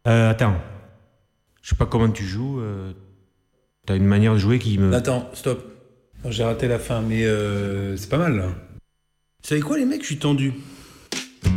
Attends, je sais pas comment tu joues. T'as une manière de jouer qui me. Attends, stop. Non, j'ai raté la fin, mais c'est pas mal là. Vous savez quoi les mecs, je suis tendu.